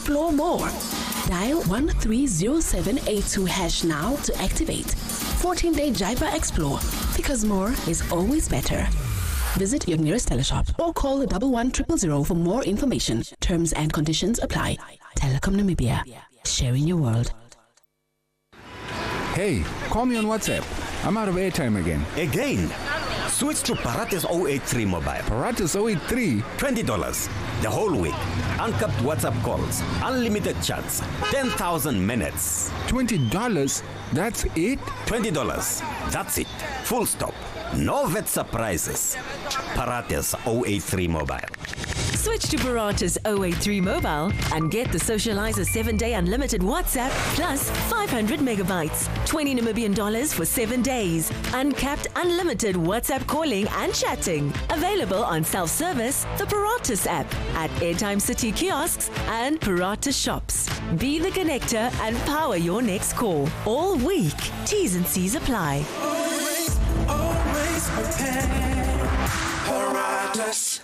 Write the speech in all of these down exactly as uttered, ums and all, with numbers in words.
explore more. Dial one three zero seven eight two hash now to activate. fourteen day Jaiba Explore, because more is always better. Visit your nearest teleshop or call the double one triple zero for more information. Terms and conditions apply. Telecom Namibia, sharing your world. Hey, call me on WhatsApp. I'm out of airtime again. Again? Switch to Paratus zero eight three mobile. Paratus zero eight three? twenty dollars. The whole week. Uncapped WhatsApp calls. Unlimited chats. ten thousand minutes. twenty dollars? That's it? twenty dollars. That's it. Full stop. No vet surprises. Paratus zero eight three mobile. Switch to Paratus zero eight three mobile and get the Socializer seven day unlimited WhatsApp plus five hundred megabytes. twenty Namibian dollars for seven days. Uncapped unlimited WhatsApp calling and chatting. Available on self-service, the Paratus app, at Airtime City kiosks and Paratus shops. Be the connector and power your next call. All week. T's and C's apply. Always, always prepare. Paratus.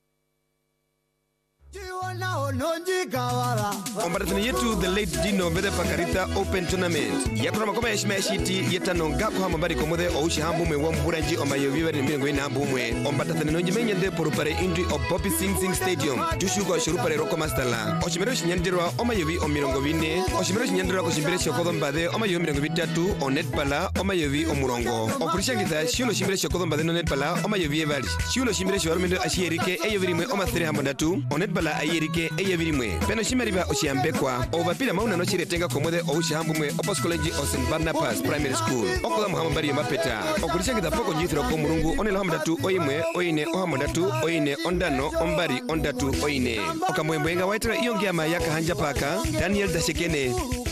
Ombaratani yetu the late Dino Mbede Pakarita Open Tournament. Yakuna makoma yashima yashiti yetano ngaku hama mbari komode oushi hambu mwe wamburanji omayo viva ni mbingo ina hambu mwe. Ombaratani nonji menye de porupare indri of Poppy Sing Sing Stadium. Jushugo shurupare roko mastala. Oshimero shinyandirwa omayovi omirongo vine. Oshimero shinyandirwa kushimbire shokodo mbade omayovi mirongo vitatu onet pala omayovi omurongo. Okurishangitha shiulo shimbire shokodo mbade onet pala omayovi evali. Shiulo shimbire showarumendo ashierike eyoviri oma three hambondatu onet pala ayerike eyevirimwe. Peno shimariba oshiambekwa. Ovapila mauna no chiretenga komode oushihambumwe Opos College of Saint Barnabas Primary School. Okola muhamambari yomapeta. Okurishangitha poko njithiro komurungu onela hamondatu oyimwe oyine ohamondatu oyine ondano ombari ondatu oyine. Okamwembwenga waitara iyongiama yaka hanja paka Daniel Dashekene.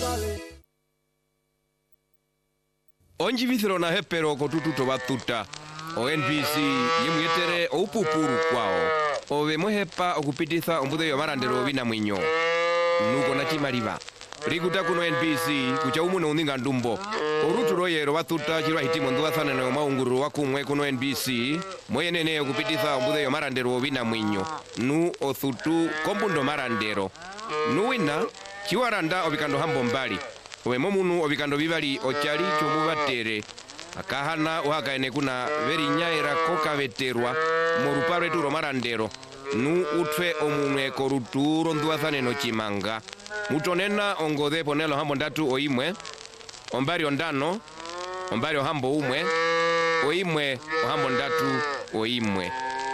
Onji vithiro na hepero kotututo batuta. O N B C yimwetere oupupuru kwao. Ove mohepa okupititha ombude yomarandero vina mwinyo. Nuko na chimariva. Rikuta kuno N B C kucha umuno uninga ndumbo. Orutu royero batuta chirwa hitimo nduwa thana na maunguru wakumwe kuno N B C. Moyenene okupititha ombude yomarandero vina mwinyo. Nu othutu kombundo marandero. Nuwina chiwaranda obikando hambo mbali. Ove momunu obikando vivali ochali chomubatere. Akahana uhakaene kuna veri nyaira koka veterwa moruparo eturo marandero nu utfe omumwe koruturo nduathane no chimanga mutonena ongode ponelo hambo ndatu oimwe ombari ondano ombari ohambo umwe oimwe ohambo ndatu oimwe.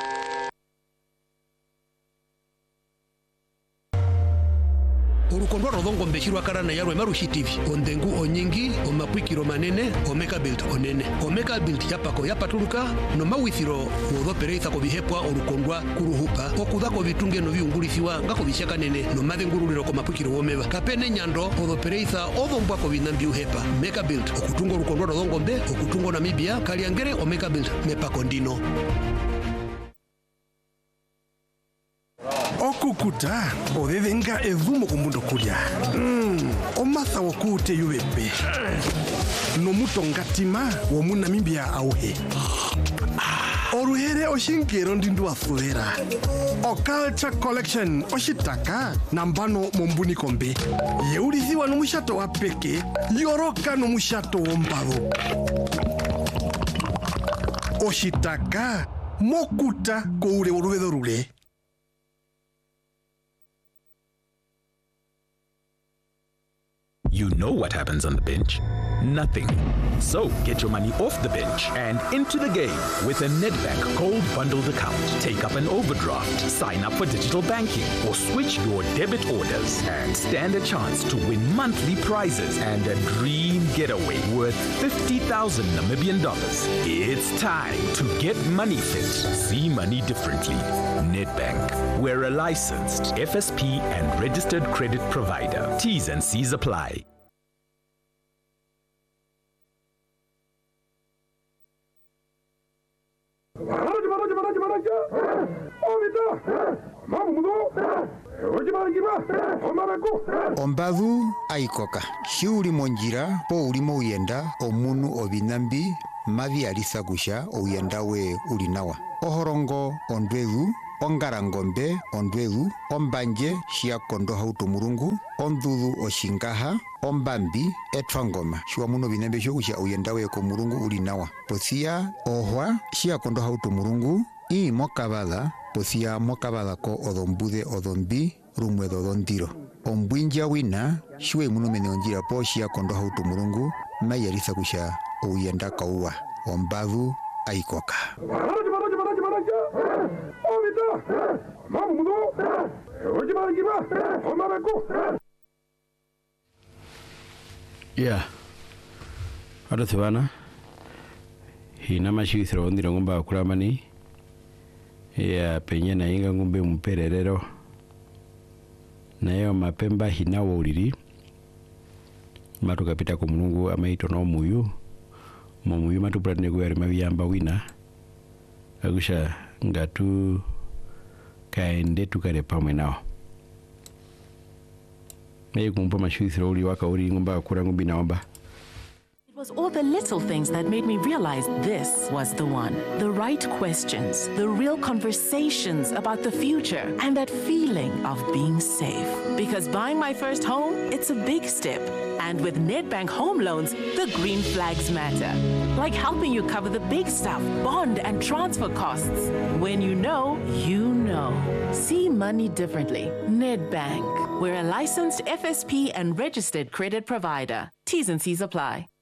Urukondo rodongo mbeshirwa karana yarwe marushi T V ondengu onyingi omapwikiro manene omeka build onene omeka build yapako yapatuluka no mawithiro wodopereitha ko bihepwa orukondwa kuruhupa okudako bitunge no biungulithiwa ngako bishaka nene no madenguruliro ko mapwikiro womeba kapene nyando odopereitha odombwa ko binambi uhepa meka build okutungo urukondo rodongo mbe okutungo Namibia kaliangere omeka build mepako ndino. Okukuta odevenga evumo kumbundo kulya mm, omatha wokute yubepe nomutongatima womunamibia auhe oruhere oshinkero ndindu wafuera o culture collection oshitaka nambano mombuni kombe yeulithiwa nomushato wa peke yoroka nomushato wombavo oshitaka mokuta koule oruvedo rule. You know what happens on the bench. Nothing. So get your money off the bench and into the game with a Nedbank Gold Bundled account. Take up an overdraft, sign up for digital banking, or switch your debit orders and stand a chance to win monthly prizes and a dream getaway worth fifty thousand Namibian dollars. It's time to get money fit. See money differently. Nedbank. We're a licensed F S P and registered credit provider. T's and C's apply. Ombadu aikoka shiuli monjira po ulimo uyenda omunu obinambi mavi alisagusha uyenda we ulinawa ohorongo ondwedu ongarangombe ondwelu ombanje shiakondo hautumurungu ondhulu oshingaha ombambi etwangoma shiwa muno binembe shokusha uyenda weko murungu uli nawa posia ohwa shiakondo hautumurungu ii mokabala posia mokabala ko odombude odombi rumwe dodondiro ombwinja wina shiwe muno mene onjira po shiakondo hautumurungu mayarisa kusha uyenda kauwa ombadhu aikoka ya adote bana hina mashithiro ondiro ngomba kuramani ya penye na inga ngombe mpererero nayo mapemba hina wuliri matukapita ku mulungu amaito no muyu mo muyu matupratne gwere mabiyamba wina agusha ngatu kaende tukare pamwe nao naye kumpa mashithiro uli waka uli ngomba kura ngombi naomba. It was all the little things that made me realize this was the one. The right questions, the real conversations about the future, and that feeling of being safe. Because buying my first home, it's a big step. And with Nedbank Home Loans, the green flags matter. Like helping you cover the big stuff, bond and transfer costs. When you know, you know. See money differently. Nedbank. We're a licensed F S P and registered credit provider. T's and C's apply.